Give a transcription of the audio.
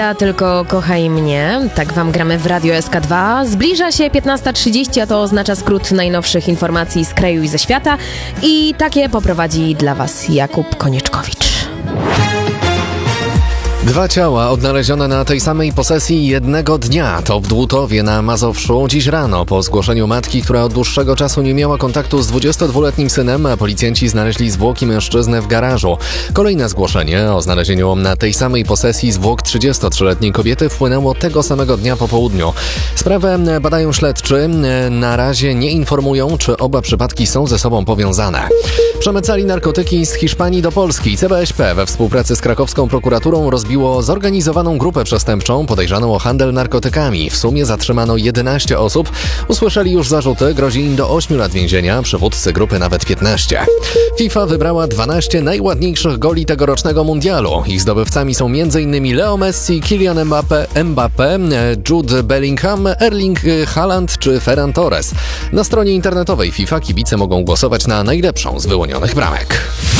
Ja tylko kochaj mnie, tak wam gramy w Radio SK2. Zbliża się 15:30, a to oznacza skrót najnowszych informacji z kraju i ze świata. I takie poprowadzi dla was Jakub Konieczkowicz. 2 ciała odnalezione na tej samej posesji jednego dnia. To w Dłutowie na Mazowszu. Dziś rano po zgłoszeniu matki, która od dłuższego czasu nie miała kontaktu z 22-letnim synem, policjanci znaleźli zwłoki mężczyzny w garażu. Kolejne zgłoszenie o znalezieniu na tej samej posesji zwłok 33-letniej kobiety wpłynęło tego samego dnia po południu. Sprawę badają śledczy. Na razie nie informują, czy oba przypadki są ze sobą powiązane. Przemycali narkotyki z Hiszpanii do Polski. CBŚP we współpracy z krakowską prokuraturą rozbiło zorganizowaną grupę przestępczą podejrzaną o handel narkotykami. W sumie zatrzymano 11 osób. Usłyszeli już zarzuty, grozi im do 8 lat więzienia, przywódcy grupy nawet 15. FIFA wybrała 12 najładniejszych goli tegorocznego mundialu. Ich zdobywcami są m.in. Leo Messi, Kylian Mbappé, Jude Bellingham, Erling Haaland czy Ferran Torres. Na stronie internetowej FIFA kibice mogą głosować na najlepszą z wyłonionych bramek.